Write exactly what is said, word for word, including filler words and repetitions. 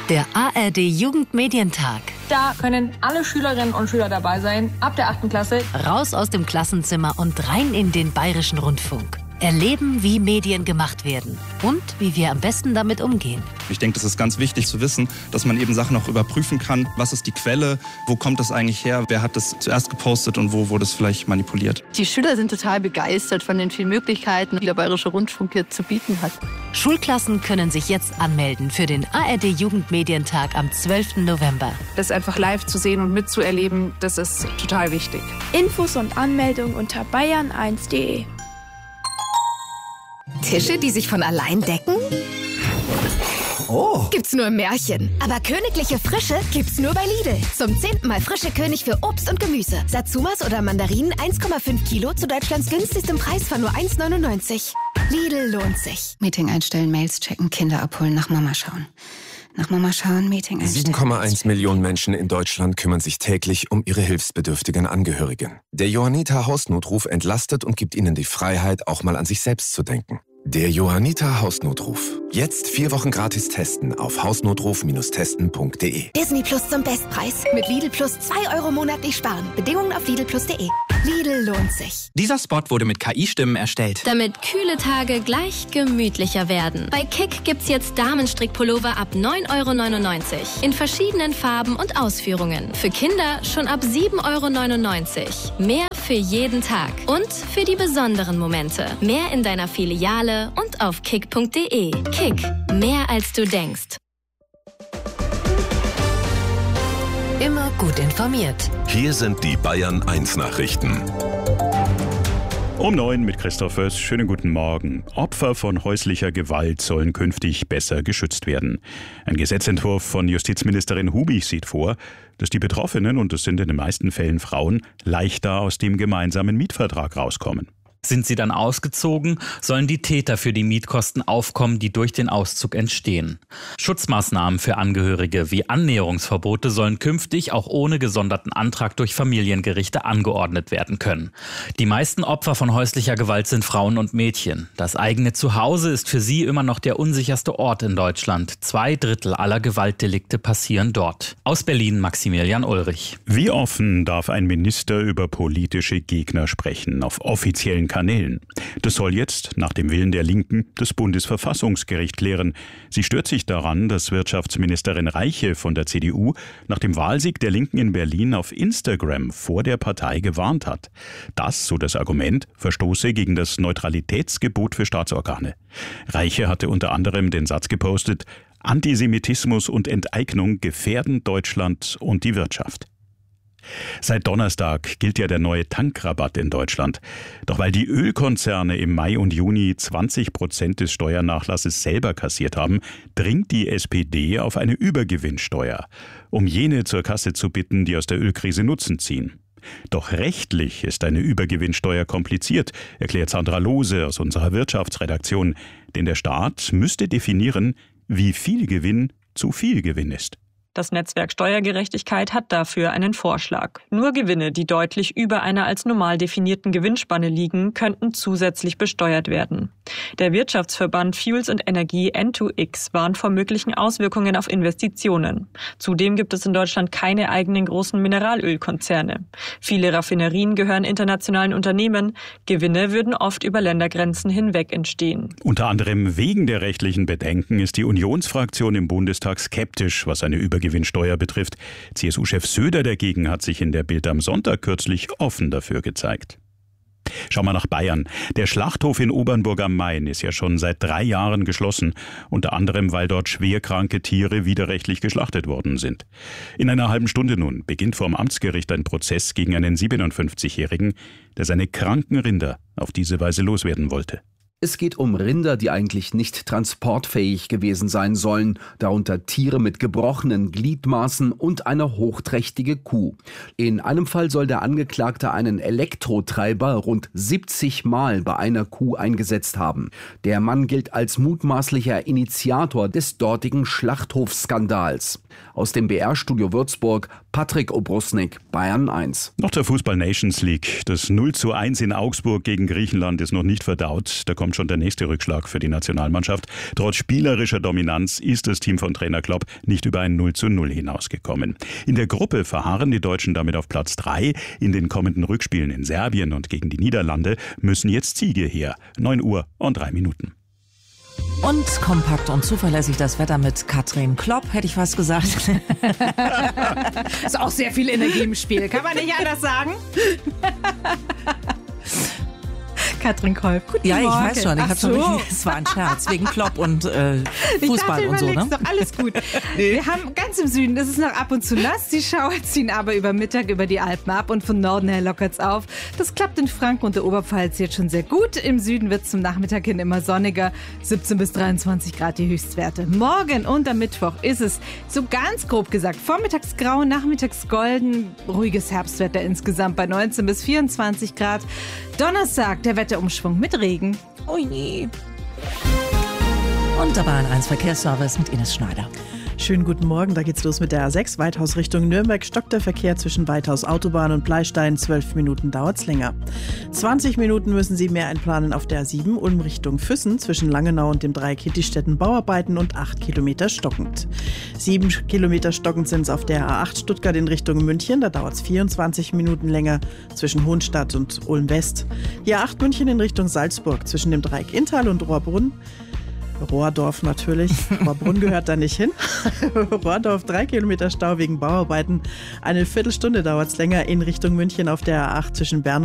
Der A R D-Jugendmedientag. Da können alle Schülerinnen und Schüler dabei sein, ab der achten Klasse. Raus aus dem Klassenzimmer und rein in den Bayerischen Rundfunk. Erleben, wie Medien gemacht werden und wie wir am besten damit umgehen. Ich denke, das ist ganz wichtig zu wissen, dass man eben Sachen auch überprüfen kann. Was ist die Quelle? Wo kommt das eigentlich her? Wer hat das zuerst gepostet und wo wurde es vielleicht manipuliert? Die Schüler sind total begeistert von den vielen Möglichkeiten, die der Bayerische Rundfunk hier zu bieten hat. Schulklassen können sich jetzt anmelden für den A R D-Jugendmedientag am zwölften November. Das einfach live zu sehen und mitzuerleben, das ist total wichtig. Infos und Anmeldung unter bayern eins punkt de. Tische, die sich von allein decken? Oh. Gibt's nur im Märchen. Aber königliche Frische gibt's nur bei Lidl. Zum zehnten Mal frische König für Obst und Gemüse. Satsumas oder Mandarinen eins Komma fünf Kilo zu Deutschlands günstigstem Preis von nur eins neunundneunzig. Lidl lohnt sich. Meeting einstellen, Mails checken, Kinder abholen, nach Mama schauen. Nach Mama schauen, Meeting einstellen. sieben Komma eins Millionen Menschen in Deutschland kümmern sich täglich um ihre hilfsbedürftigen Angehörigen. Der Johanniter Hausnotruf entlastet und gibt ihnen die Freiheit, auch mal an sich selbst zu denken. Der Johanniter Hausnotruf. Jetzt vier Wochen gratis testen auf hausnotruf testen punkt de. Disney Plus zum Bestpreis. Mit Lidl Plus zwei Euro monatlich sparen. Bedingungen auf lidl plus punkt de. Lidl lohnt sich. Dieser Spot wurde mit K I-Stimmen erstellt. Damit kühle Tage gleich gemütlicher werden. Bei Kick gibt's jetzt Damenstrickpullover ab neun Euro neunundneunzig. In verschiedenen Farben und Ausführungen. Für Kinder schon ab sieben Euro neunundneunzig. Mehr für jeden Tag. Und für die besonderen Momente. Mehr in deiner Filiale und auf kick punkt de. Kick, mehr als du denkst. Immer gut informiert. Hier sind die Bayern eins Nachrichten. Um neun mit Christoph Oess. Schönen guten Morgen. Opfer von häuslicher Gewalt sollen künftig besser geschützt werden. Ein Gesetzentwurf von Justizministerin Hubich sieht vor, dass die Betroffenen, und das sind in den meisten Fällen Frauen, leichter aus dem gemeinsamen Mietvertrag rauskommen. Sind sie dann ausgezogen, sollen die Täter für die Mietkosten aufkommen, die durch den Auszug entstehen. Schutzmaßnahmen für Angehörige wie Annäherungsverbote sollen künftig auch ohne gesonderten Antrag durch Familiengerichte angeordnet werden können. Die meisten Opfer von häuslicher Gewalt sind Frauen und Mädchen. Das eigene Zuhause ist für sie immer noch der unsicherste Ort in Deutschland. Zwei Drittel aller Gewaltdelikte passieren dort. Aus Berlin Maximilian Ulrich. Wie offen darf ein Minister über politische Gegner sprechen auf offiziellen Kanälen? Das soll jetzt, nach dem Willen der Linken, das Bundesverfassungsgericht klären. Sie stört sich daran, dass Wirtschaftsministerin Reiche von der C D U nach dem Wahlsieg der Linken in Berlin auf Instagram vor der Partei gewarnt hat. Das, so das Argument, verstoße gegen das Neutralitätsgebot für Staatsorgane. Reiche hatte unter anderem den Satz gepostet: Antisemitismus und Enteignung gefährden Deutschland und die Wirtschaft. Seit Donnerstag gilt ja der neue Tankrabatt in Deutschland. Doch weil die Ölkonzerne im Mai und Juni zwanzig Prozent des Steuernachlasses selber kassiert haben, dringt die S P D auf eine Übergewinnsteuer, um jene zur Kasse zu bitten, die aus der Ölkrise Nutzen ziehen. Doch rechtlich ist eine Übergewinnsteuer kompliziert, erklärt Sandra Lohse aus unserer Wirtschaftsredaktion. Denn der Staat müsste definieren, wie viel Gewinn zu viel Gewinn ist. Das Netzwerk Steuergerechtigkeit hat dafür einen Vorschlag. Nur Gewinne, die deutlich über einer als normal definierten Gewinnspanne liegen, könnten zusätzlich besteuert werden. Der Wirtschaftsverband Fuels und Energie N zwei X warnt vor möglichen Auswirkungen auf Investitionen. Zudem gibt es in Deutschland keine eigenen großen Mineralölkonzerne. Viele Raffinerien gehören internationalen Unternehmen. Gewinne würden oft über Ländergrenzen hinweg entstehen. Unter anderem wegen der rechtlichen Bedenken ist die Unionsfraktion im Bundestag skeptisch, was eine Übergewinnsteuer Gewinnsteuer betrifft. C S U-Chef Söder dagegen hat sich in der Bild am Sonntag kürzlich offen dafür gezeigt. Schauen wir nach Bayern. Der Schlachthof in Obernburg am Main ist ja schon seit drei Jahren geschlossen, unter anderem, weil dort schwerkranke Tiere widerrechtlich geschlachtet worden sind. In einer halben Stunde nun beginnt vor dem Amtsgericht ein Prozess gegen einen siebenundfünfzigjährigen, der seine kranken Rinder auf diese Weise loswerden wollte. Es geht um Rinder, die eigentlich nicht transportfähig gewesen sein sollen, darunter Tiere mit gebrochenen Gliedmaßen und eine hochträchtige Kuh. In einem Fall soll der Angeklagte einen Elektrotreiber rund siebzig Mal bei einer Kuh eingesetzt haben. Der Mann gilt als mutmaßlicher Initiator des dortigen Schlachthofskandals. Aus dem B R-Studio Würzburg, Patrick Obrusnik, Bayern eins. Noch der Fußball Nations League. Das null zu eins in Augsburg gegen Griechenland ist noch nicht verdaut. Da kommt kommt schon der nächste Rückschlag für die Nationalmannschaft. Trotz spielerischer Dominanz ist das Team von Trainer Klopp nicht über ein null zu null hinausgekommen. In der Gruppe verharren die Deutschen damit auf Platz drei. In den kommenden Rückspielen in Serbien und gegen die Niederlande müssen jetzt Siege her. neun Uhr und drei Minuten. Und kompakt und zuverlässig das Wetter mit Katrin Klopp, hätte ich fast gesagt. Ist auch sehr viel Energie im Spiel, kann man nicht anders sagen. Katrin Kolb, guten Ja, ich Morgen. weiß schon, ich hab so. schon richtig, es war ein Scherz, wegen Klopp und äh, Fußball ich dachte, und so, ne? Doch, alles gut. Nee. Wir haben ganz im Süden, es ist noch ab und zu nass, die Schauer ziehen aber über Mittag über die Alpen ab und von Norden her lockert's auf. Das klappt in Franken und der Oberpfalz jetzt schon sehr gut. Im Süden wird's zum Nachmittag hin immer sonniger, siebzehn bis dreiundzwanzig Grad die Höchstwerte. Morgen und am Mittwoch ist es, so ganz grob gesagt, vormittags grau, nachmittags golden, ruhiges Herbstwetter insgesamt bei neunzehn bis vierundzwanzig Grad. Donnerstag, der Wetterumschwung mit Regen. Oh je. Und der Bahn eins Verkehrsservice mit Ines Schneider. Schönen guten Morgen, da geht's los mit der A sechs, Weithaus Richtung Nürnberg. Stockt der Verkehr zwischen Weithaus Autobahn und Bleistein, zwölf Minuten dauert's länger. zwanzig Minuten müssen Sie mehr einplanen auf der A sieben, Ulm Richtung Füssen, zwischen Langenau und dem Dreieck Hittistetten Bauarbeiten und acht Kilometer stockend. sieben Kilometer stockend sind's auf der A acht Stuttgart in Richtung München, da dauert's vierundzwanzig Minuten länger zwischen Hohenstadt und Ulm West. Die A acht München in Richtung Salzburg, zwischen dem Dreieck Inntal und Rohrbrunn. Rohrdorf natürlich. Rohrbrunn gehört da nicht hin. Rohrdorf, drei Kilometer Stau wegen Bauarbeiten. Eine Viertelstunde dauert es länger in Richtung München auf der A acht zwischen Bernau